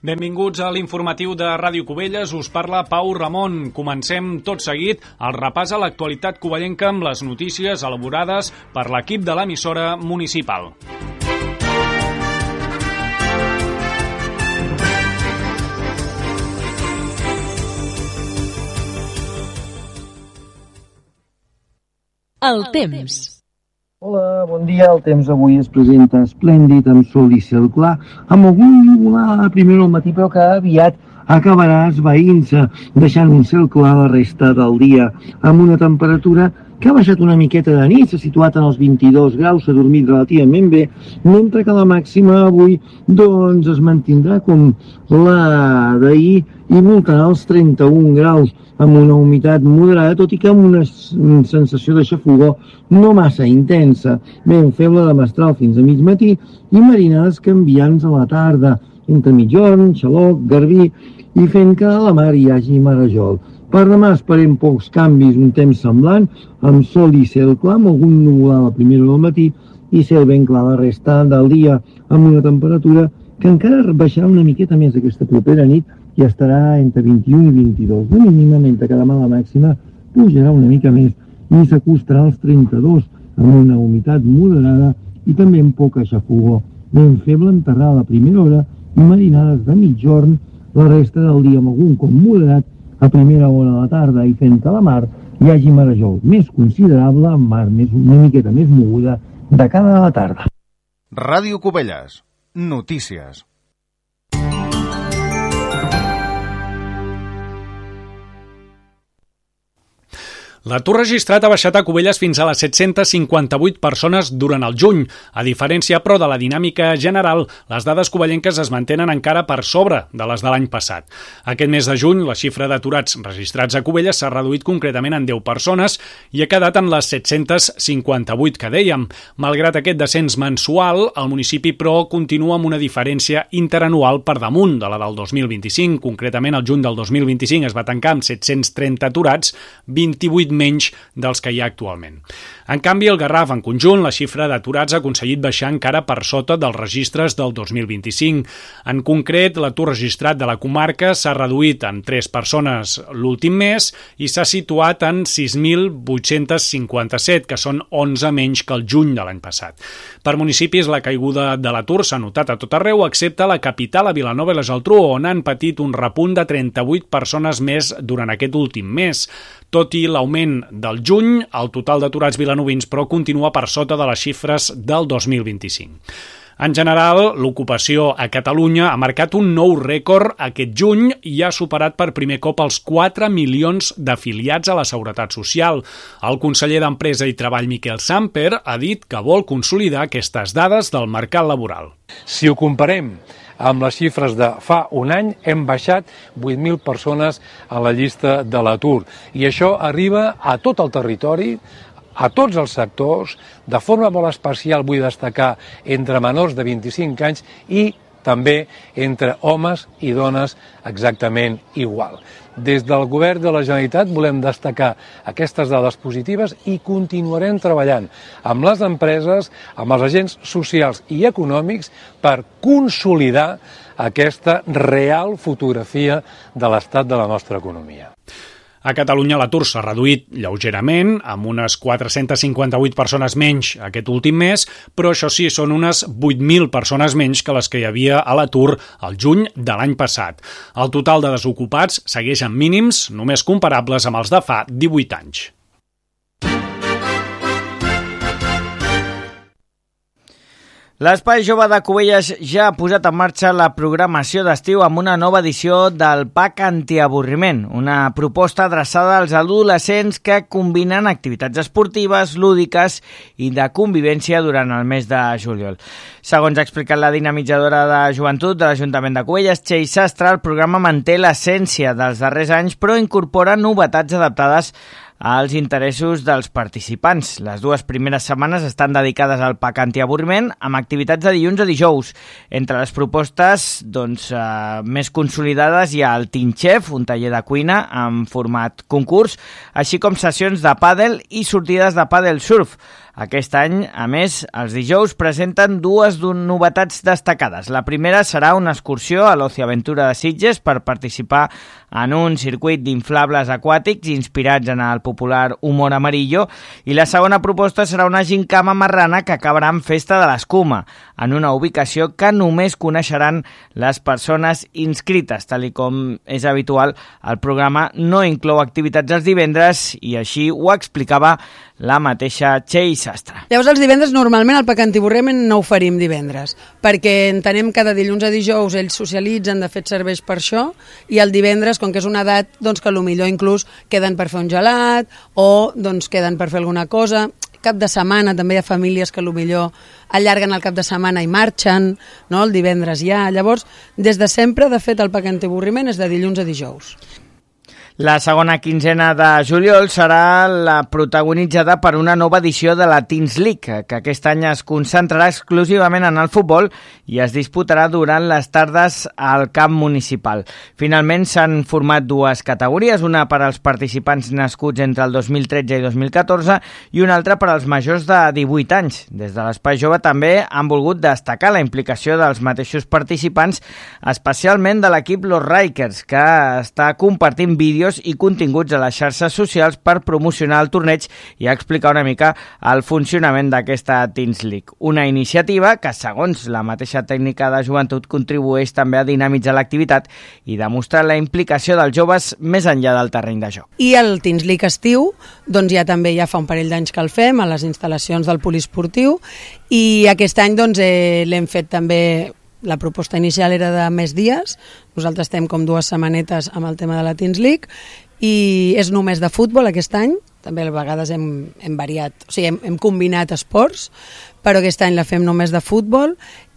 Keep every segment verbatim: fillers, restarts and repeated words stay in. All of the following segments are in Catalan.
Benvinguts a l'informatiu de Ràdio Cubelles, us parla Pau Ramon. Comencem tot seguit el repàs a l'actualitat covellenca amb les notícies elaborades per l'equip de l'emissora municipal. El temps. Hola, bon dia. El temps avui es presenta esplèndid, amb sol i cel clar, amb algun nuvolat a primera al matí, però que aviat acabarà esvaint-se, deixant un cel clar la resta del dia, amb una temperatura que ha baixat una miqueta de nit, s'ha situat en els vint-i-dos graus, s'ha dormit relativament bé, mentre que la màxima avui doncs, es mantindrà com la d'ahir i voltarà els trenta-un graus, amb una humitat moderada, tot i que amb una sensació de xafogor no massa intensa, ben feble de mestral fins a mig matí i marinades canviants a la tarda, entre mitjorn, xaloc, garbí, i fent que a la mar hi hagi marejol. Per demà esperem pocs canvis, un temps semblant, amb sol i cel clar, amb algun nuvolat a la primera del matí i cel ben clar la resta del dia, amb una temperatura que encara baixarà una miqueta més aquesta propera nit i estarà entre vint-i-un i vint-i-dos de mínima, mentre que demà la màxima pujarà una mica més i s'acostarà als trenta-dos, amb una humitat moderada i també amb poca xafogor, ben feble enterrada a primera hora i marinades de mitjorn la resta del dia, amb algun com moderat a primera hora de la tarda i fent que a la mar hi hagi marejol més considerable, amb mar més, una miqueta més moguda de cara a la tarda. Ràdio Cubelles. Notícies. L'atur registrat ha baixat a Cubelles fins a les set-cents cinquanta-vuit persones durant el juny. A diferència, però, de la dinàmica general, les dades covellenques es mantenen encara per sobre de les de l'any passat. Aquest mes de juny, la xifra d'aturats registrats a Cubelles s'ha reduït concretament en deu persones i ha quedat en les set-cents cinquanta-vuit que dèiem. Malgrat aquest descens mensual, el municipi, però, continua amb una diferència interanual per damunt de la del dos mil vint-i-cinc. Concretament, el juny del dos mil vint-i-cinc es va tancar amb set-cents trenta aturats, vint-i-vuit menys dels que hi ha actualment. En canvi, el Garraf, en conjunt, la xifra d'aturats ha aconseguit baixar encara per sota dels registres del dos mil vint-i-cinc. En concret, l'atur registrat de la comarca s'ha reduït en tres persones l'últim mes i s'ha situat en sis mil vuit-cents cinquanta-set, que són onze menys que el juny de l'any passat. Per municipis, la caiguda de l'atur s'ha notat a tot arreu, excepte a la capital, a Vilanova i la Geltrú, on han patit un repunt de trenta-vuit persones més durant aquest últim mes. Tot i l'augment del juny, el total d'aturats vilanovins, però, continua per sota de les xifres del dos mil vint-i-cinc. En general, l'ocupació a Catalunya ha marcat un nou rècord aquest juny i ha superat per primer cop els quatre milions d'afiliats a la Seguretat Social. El conseller d'Empresa i Treball, Miquel Samper, ha dit que vol consolidar aquestes dades del mercat laboral. Si ho comparem amb les xifres de fa un any, hem baixat vuit mil persones a la llista de l'atur. I això arriba a tot el territori, a tots els sectors, de forma molt especial vull destacar entre menors de vint-i-cinc anys i també entre homes i dones exactament igual. Des del Govern de la Generalitat volem destacar aquestes dades positives i continuarem treballant amb les empreses, amb els agents socials i econòmics per consolidar aquesta real fotografia de l'estat de la nostra economia. A Catalunya l'atur s'ha reduït lleugerament, amb unes quatre-cents cinquanta-vuit persones menys aquest últim mes, però això sí, són unes vuit mil persones menys que les que hi havia a l'atur al juny de l'any passat. El total de desocupats segueix en mínims, només comparables amb els de fa divuit anys. L'Espai Jove de Cubelles ja ha posat en marxa la programació d'estiu amb una nova edició del Pack Antiavorriment, una proposta adreçada als adolescents que combinen activitats esportives, lúdiques i de convivència durant el mes de juliol. Segons ha explicat la dinamitzadora de joventut de l'Ajuntament de Cubelles, Txell Sastre, el programa manté l'essència dels darrers anys, però incorpora novetats adaptades als interessos dels participants. Les dues primeres setmanes estan dedicades al Pack Antiavorriment, amb activitats de dilluns a dijous. Entre les propostes doncs, eh, més consolidades hi ha el Teen Chef, un taller de cuina en format concurs, així com sessions de pàdel i sortides de pàdel surf. Aquest any, a més, els dijous presenten dues novetats destacades. La primera serà una excursió a l'Oci Aventura de Sitges per participar en un circuit d'inflables aquàtics inspirats en el popular humor amarillo, i la segona proposta serà una gincama marrana que acabarà amb Festa de l'Escuma, en una ubicació que només coneixeran les persones inscrites. Tal i com és habitual, el programa no inclou activitats els divendres i així ho explicava la mateixa Txell Sastre. Llavors, els divendres, normalment, el Pacantiborriment no ho farim divendres, perquè entenem que de dilluns a dijous ells socialitzen, de fet serveix per això, i el divendres, com que és una edat, doncs que potser inclús queden per fer un gelat o doncs queden per fer alguna cosa. Cap de setmana també hi ha famílies que potser allarguen el cap de setmana i marxen, no? El divendres ja. Llavors, des de sempre, de fet, el Pacantiborriment és de dilluns a dijous. La segona quinzena de juliol serà la protagonitzada per una nova edició de la Teens League, que aquest any es concentrarà exclusivament en el futbol i es disputarà durant les tardes al camp municipal. Finalment s'han format dues categories, una per als participants nascuts entre el dos mil tretze i dos mil catorze i una altra per als majors de divuit anys. Des de l'Espai Jove també han volgut destacar la implicació dels mateixos participants, especialment de l'equip Los Rikers, que està compartint vídeos i continguts a les xarxes socials per promocionar el torneig i explicar una mica el funcionament d'aquesta Teens League. Una iniciativa que, segons la mateixa tècnica de joventut, contribueix també a dinamitzar l'activitat i demostrar la implicació dels joves més enllà del terreny de joc. I el Teens League estiu, doncs ja també ja fa un parell d'anys que el fem a les instal·lacions del poliesportiu, i aquest any doncs eh, l'hem fet també. La proposta inicial era de més dies, nosaltres estem com dues setmanetes amb el tema de la Teens League i és només de futbol aquest any, també a vegades hem, hem variat, o sigui, hem, hem combinat esports, però aquest any la fem només de futbol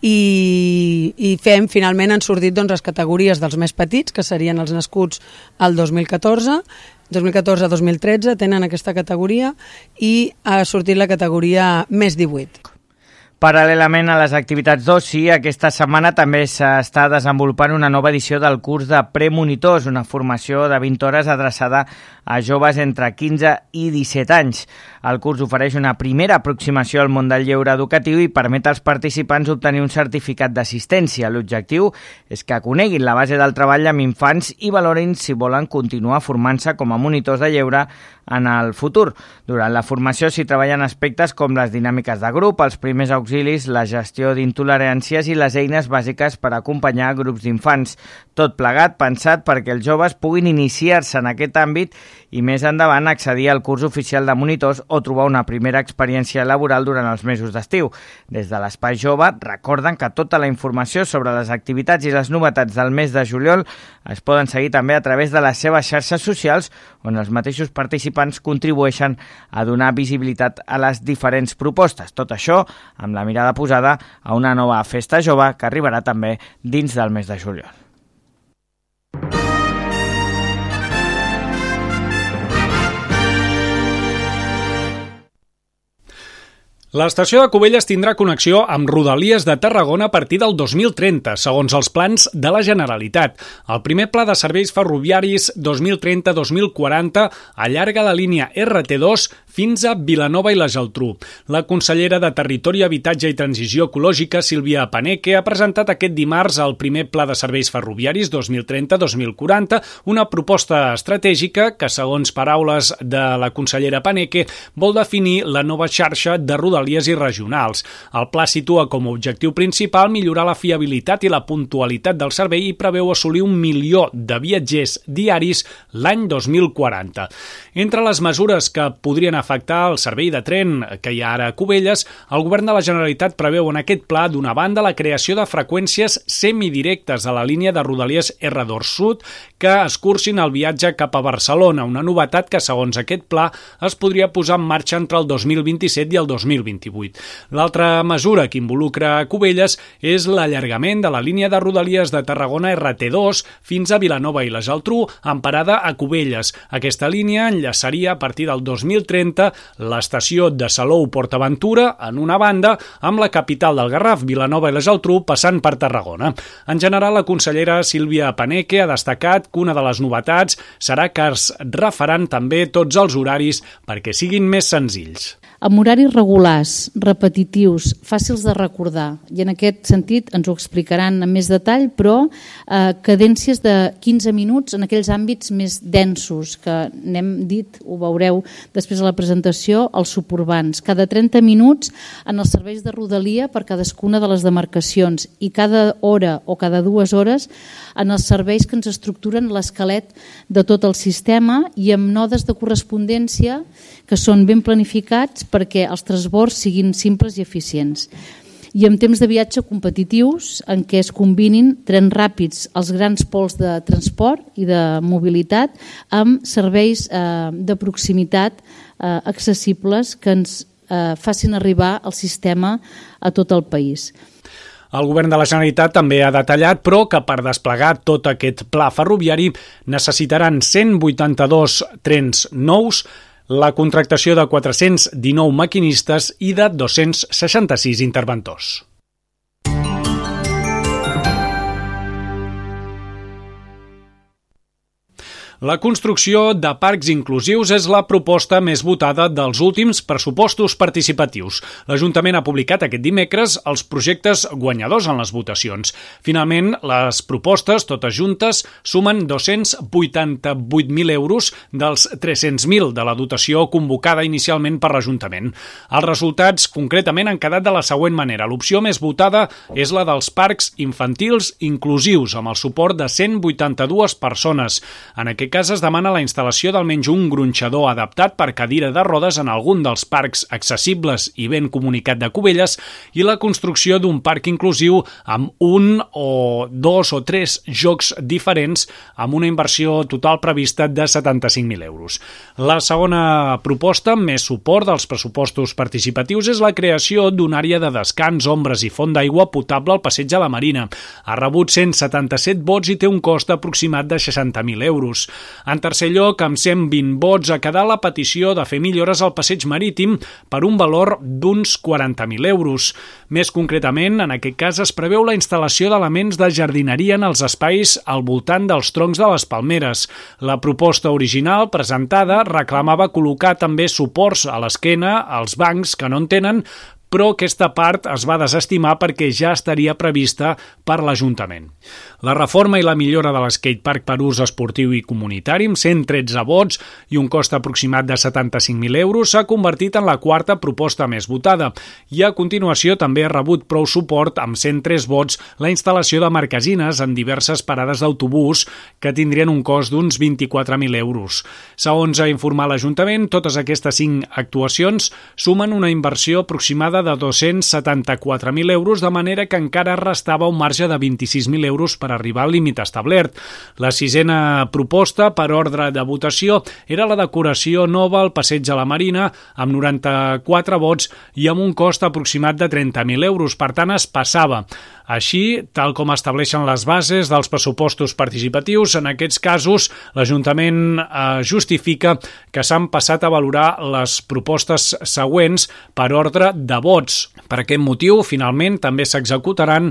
i, i fem, finalment han sortit doncs, les categories dels més petits, que serien els nascuts al dos mil catorze, dos mil catorze a dos mil tretze tenen aquesta categoria i ha sortit la categoria més divuit. Paral·lelament a les activitats d'oci, aquesta setmana també s'està desenvolupant una nova edició del curs de premonitors, una formació de vint hores adreçada a joves entre quinze i disset anys. El curs ofereix una primera aproximació al món del lleure educatiu i permet als participants obtenir un certificat d'assistència. L'objectiu és que coneguin la base del treball amb infants i valorin si volen continuar formant-se com a monitors de lleure en el futur. Durant la formació s'hi treballen aspectes com les dinàmiques de grup, els primers auxilis, la gestió d'intoleràncies i les eines bàsiques per acompanyar grups d'infants. Tot plegat pensat perquè els joves puguin iniciar-se en aquest àmbit i més endavant accedir al curs oficial de monitors o trobar una primera experiència laboral durant els mesos d'estiu. Des de l'Espai Jove recorden que tota la informació sobre les activitats i les novetats del mes de juliol es poden seguir també a través de les seves xarxes socials, on els mateixos participants contribueixen a donar visibilitat a les diferents propostes. Tot això amb la mirada posada a una nova festa jove que arribarà també dins del mes de juliol. L'estació de Cubelles tindrà connexió amb Rodalies de Tarragona a partir del dos mil trenta, segons els plans de la Generalitat. El primer pla de serveis ferroviaris dos mil trenta dos mil quaranta allarga la línia erre te dos fins a Vilanova i la Geltrú. La consellera de Territori, Habitatge i Transició Ecològica, Sílvia Paneque, ha presentat aquest dimarts el primer pla de serveis ferroviaris dos mil trenta dos mil quaranta, una proposta estratègica que, segons paraules de la consellera Paneque, vol definir la nova xarxa de Rodalies i regionals. El pla situa com a objectiu principal millorar la fiabilitat i la puntualitat del servei i preveu assolir un milió de viatgers diaris l'any dos mil quaranta. Entre les mesures que podrien afectar el servei de tren que hi ha ara a Cubelles, el govern de la Generalitat preveu en aquest pla, d'una banda, la creació de freqüències semidirectes a la línia de Rodalies erre dos Sud que escurcin el viatge cap a Barcelona, una novetat que, segons aquest pla, es podria posar en marxa entre el dos mil vint-i-set i el dos mil vint-i-vuit. L'altra mesura que involucra a Cubelles és l'allargament de la línia de Rodalies de Tarragona erre te dos fins a Vilanova i la Geltrú, amb parada a Cubelles. Aquesta línia enllaçaria a partir del dos mil trenta l'estació de Salou-Portaventura, en una banda, amb la capital del Garraf, Vilanova i la Geltrú, passant per Tarragona. En general, la consellera Sílvia Paneque ha destacat que una de les novetats serà que es refaran també tots els horaris perquè siguin més senzills. amb horaris regulars, repetitius, fàcils de recordar, i en aquest sentit ens ho explicaran en més detall, però eh, cadències de quinze minuts en aquells àmbits més densos, que n'hem dit, ho veureu després de la presentació, els suburbans. Cada trenta minuts en els serveis de rodalia per cadascuna de les demarcacions i cada hora o cada dues hores en els serveis que ens estructuren l'esquelet de tot el sistema i amb nodes de correspondència que són ben planificats perquè els transbords siguin simples i eficients. I amb temps de viatge competitius en què es combinin trens ràpids als grans pols de transport i de mobilitat amb serveis eh, de proximitat eh, accessibles que ens eh, facin arribar el sistema a tot el país. El govern de la Generalitat també ha detallat, però, que per desplegar tot aquest pla ferroviari necessitaran cent vuitanta-dos trens nous, la contractació de quatre-cents dinou maquinistes i de dos-cents seixanta-sis interventors. La construcció de parcs inclusius és la proposta més votada dels últims pressupostos participatius. L'Ajuntament ha publicat aquest dimecres els projectes guanyadors en les votacions. Finalment, les propostes, totes juntes, sumen dos-cents vuitanta-vuit mil euros dels tres-cents mil de la dotació convocada inicialment per l'Ajuntament. Els resultats, concretament, han quedat de la següent manera. L'opció més votada és la dels parcs infantils inclusius, amb el suport de cent vuitanta-dues persones. En aquest cas es demana la instal·lació d'almenys un gronxador adaptat per cadira de rodes en algun dels parcs accessibles i ben comunicat de Cubelles i la construcció d'un parc inclusiu amb un o dos o tres jocs diferents amb una inversió total prevista de setanta-cinc mil euros. La segona proposta, amb més suport dels pressupostos participatius, és la creació d'una àrea de descans, ombres i font d'aigua potable al passeig a la Marina. Ha rebut cent setanta-set vots i té un cost aproximat de seixanta mil euros. En tercer lloc, amb cent vint vots, ha quedat la petició de fer millores al passeig marítim per un valor d'uns quaranta mil euros. Més concretament, en aquest cas es preveu la instal·lació d'elements de jardineria en els espais al voltant dels troncs de les palmeres. La proposta original presentada reclamava col·locar també suports a l'esquena als bancs que no en tenen, però aquesta part es va desestimar perquè ja estaria prevista per l'Ajuntament. La reforma i la millora de l'skatepark per ús esportiu i comunitari, amb cent tretze vots i un cost aproximat de setanta-cinc mil euros, s'ha convertit en la quarta proposta més votada. I a continuació també ha rebut prou suport, amb cent tres vots, la instal·lació de marquesines en diverses parades d'autobús que tindrien un cost d'uns vint-i-quatre mil euros. Segons ha informat l'Ajuntament, totes aquestes cinc actuacions sumen una inversió aproximada de dos-cents setanta-quatre mil euros, de manera que encara restava un marge de vint-i-sis mil euros per arribar al límit establert. La sisena proposta, per ordre de votació, era la decoració nova al passeig a la Marina, amb noranta-quatre vots i amb un cost aproximat de trenta mil euros. Per tant, es passava. Així, tal com estableixen les bases dels pressupostos participatius, en aquests casos l'Ajuntament eh, justifica que s'han passat a valorar les propostes següents per ordre de vots. Per aquest motiu, finalment, també s'executaran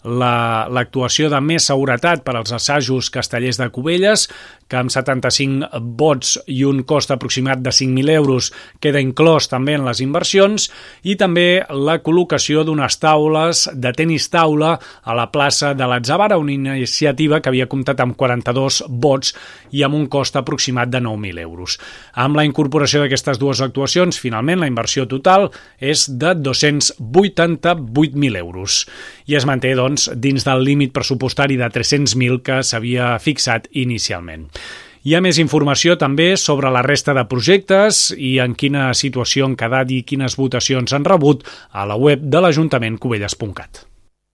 la, l'actuació de més seguretat per als assajos castellers de Cubelles, que amb setanta-cinc vots i un cost aproximat de cinc mil euros queda inclòs també en les inversions, i també la col·locació d'unes taules de tenis taula a la plaça de l'Atzavara, una iniciativa que havia comptat amb quaranta-dos vots i amb un cost aproximat de nou mil euros. Amb la incorporació d'aquestes dues actuacions, finalment, la inversió total és de dos-cents vuitanta-vuit mil euros i es manté, doncs, dins del límit pressupostari de tres-cents mil que s'havia fixat inicialment. Hi ha més informació també sobre la resta de projectes i en quina situació han quedat i quines votacions han rebut a la web de l'Ajuntament cubelles punt cat.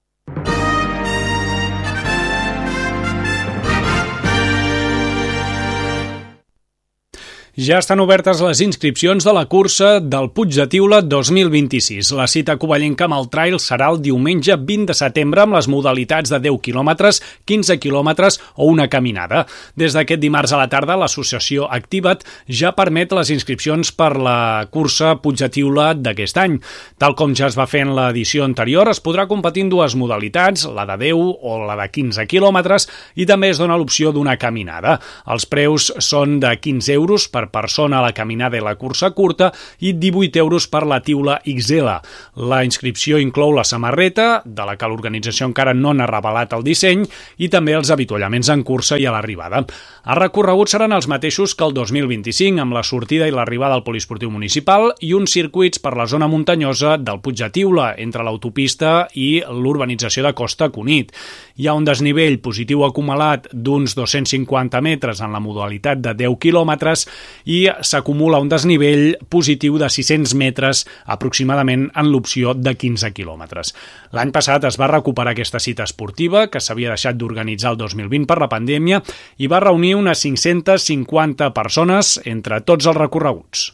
Ja estan obertes les inscripcions de la cursa del Puig de Tiula dos mil vint-i-sis. La cita covellenca amb el trail serà el diumenge vint de setembre amb les modalitats de deu quilòmetres, quinze quilòmetres o una caminada. Des d'aquest dimarts a la tarda, l'associació Activa't ja permet les inscripcions per la cursa Puig de Tiula d'aquest any. Tal com ja es va fer en l'edició anterior, es podrà competir en dues modalitats, la de deu o la de quinze quilòmetres, i també es dona l'opció d'una caminada. Els preus són de quinze euros per per persona a la caminada i la cursa curta i divuit euros per la tiula X L. La inscripció inclou la samarreta, de la que l'organització encara no n'ha revelat el disseny, i també els avituallaments en cursa i a l'arribada. Els recorreguts seran els mateixos que el dos mil vint-i-cinc, amb la sortida i l'arribada al poliesportiu municipal i uns circuits per la zona muntanyosa del Puig de Tiula, entre l'autopista i l'urbanització de Costa Cunit. Hi ha un desnivell positiu acumulat d'uns dos-cents cinquanta metres en la modalitat de deu quilòmetres i s'acumula un desnivell positiu de sis-cents metres aproximadament en l'opció de quinze quilòmetres. L'any passat es va recuperar aquesta cita esportiva, que s'havia deixat d'organitzar el dos mil vint per la pandèmia, i va reunir unes cinc-centes cinquanta persones entre tots els recorreguts.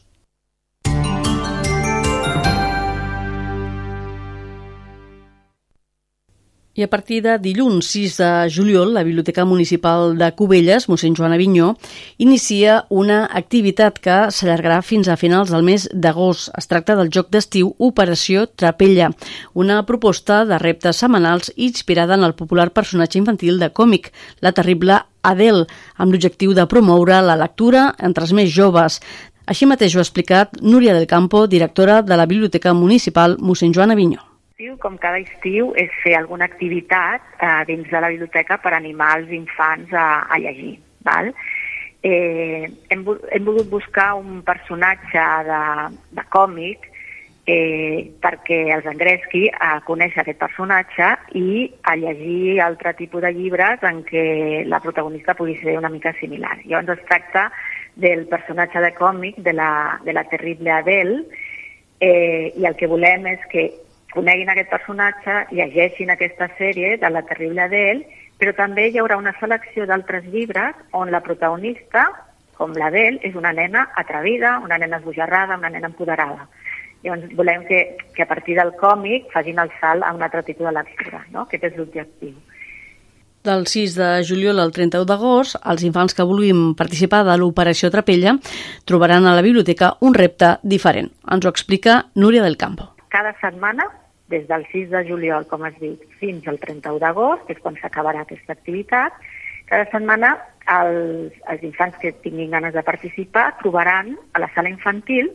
I a partir de dilluns sis de juliol, la Biblioteca Municipal de Cubelles, mossèn Joan Avinyó, inicia una activitat que s'allargarà fins a finals del mes d'agost. Es tracta del joc d'estiu Operació Trapella, una proposta de reptes setmanals inspirada en el popular personatge infantil de còmic, la terrible Adele, amb l'objectiu de promoure la lectura entre els més joves. Així mateix ho ha explicat Núria del Campo, directora de la Biblioteca Municipal mossèn Joan Avinyó. Com cada estiu, és fer alguna activitat eh, dins de la biblioteca per animar els infants a, a llegir. Val? Eh, hem, hem volgut buscar un personatge de, de còmic eh, perquè els engresqui a conèixer aquest personatge i a llegir altre tipus de llibres en què la protagonista pugui ser una mica similar. Llavors es tracta del personatge de còmic de la, de la terrible Adele eh, i el que volem és que coneguin aquest personatge, llegeixin aquesta sèrie de la terrible Adele, però també hi haurà una selecció d'altres llibres on la protagonista, com l'Adele, és una nena atrevida, una nena esbojarrada, una nena empoderada. Llavors volem que, que a partir del còmic facin el salt a un altre tipus de lectura, no? Aquest és l'objectiu. Del sis de juliol al trenta-u d'agost, els infants que vulguin participar de l'Operació Trapella trobaran a la biblioteca un repte diferent. Ens ho explica Núria del Campo. Cada setmana, des del sis de juliol, com has dit, fins al trenta-u d'agost, que és quan s'acabarà aquesta activitat, cada setmana els, els infants que tinguin ganes de participar trobaran a la sala infantil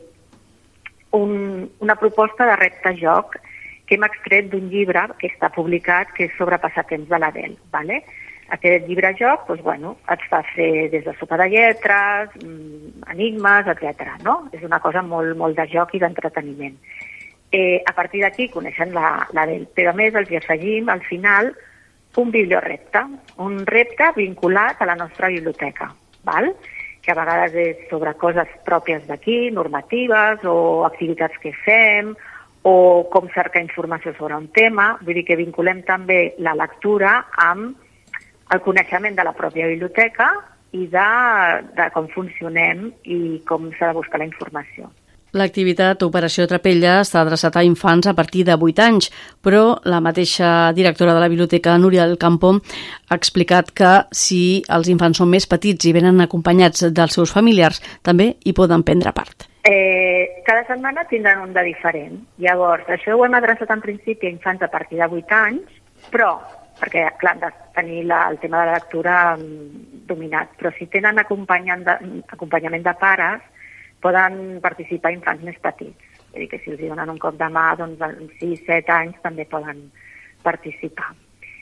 un, una proposta de repte-joc que hem extret d'un llibre que està publicat, que és sobre passatemps de l'Adele. Vale? Aquest llibre-joc doncs, bueno, et fa fer des de sopa de lletres, enigmes, etcètera. No? És una cosa molt, molt de joc i d'entreteniment. Eh, a partir d'aquí coneixen l'Adele, però a més els hi afegim al final un bibliorepte, un repte vinculat a la nostra biblioteca, val? Que a vegades és sobre coses pròpies d'aquí, normatives o activitats que fem o com cercar informació sobre un tema, vull dir que vinculem també la lectura amb el coneixement de la pròpia biblioteca i de, de com funcionem i com s'ha de buscar la informació. L'activitat Operació Trapella està adreçada a infants a partir de vuit anys, però la mateixa directora de la biblioteca, Núria del Campo, ha explicat que si els infants són més petits i venen acompanyats dels seus familiars, també hi poden prendre part. Eh, cada setmana tindran un de diferent. Llavors, això ho hem adreçat en principi a infants a partir de vuit anys, però, perquè clar, han de tenir la, el tema de la lectura dominat, però si tenen acompanyament de, acompanyament de pares, poden participar infants més petits. Vull dir que si els donen un cop de mà, doncs en sis set anys també poden participar.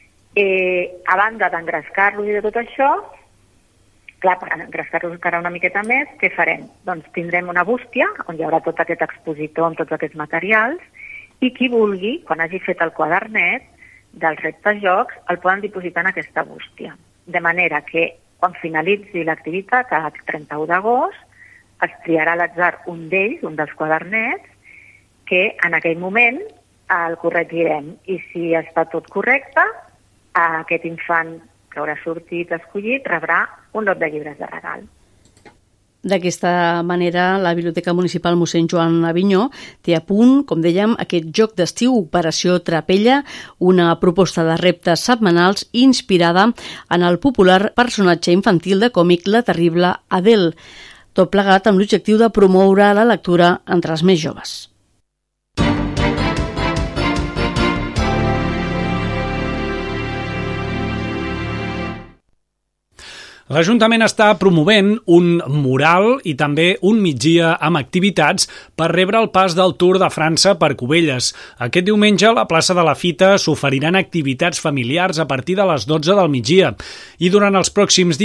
Eh, a banda d'engrescar-los i de tot això, clar, per engrescar-los encara una miqueta més, què farem? Doncs tindrem una bústia on hi haurà tot aquest expositor amb tots aquests materials i qui vulgui, quan hagi fet el quadernet dels reptes jocs, el poden dipositar en aquesta bústia. De manera que quan finalitzi l'activitat, a trenta-u d'agost, es triarà a l'atzar un d'ells, un dels quadernets, que en aquell moment el corregirem. I si està tot correcte, aquest infant que haurà sortit escollit rebrà un lot de llibres de regal. D'aquesta manera, la Biblioteca Municipal mossèn Joan Avinyó té a punt, com dèiem, aquest joc d'estiu Operació Trapella, una proposta de reptes setmanals inspirada en el popular personatge infantil de còmic La terrible Adele, tot plegat amb l'objectiu de promoure la lectura entre els més joves. L'Ajuntament està promovent un mural i també un migdia amb activitats per rebre el pas del Tour de França per Cubelles. Aquest diumenge a la plaça de la Fita s'oferiran activitats familiars a partir de les dotze del migdia i durant els pròxims dies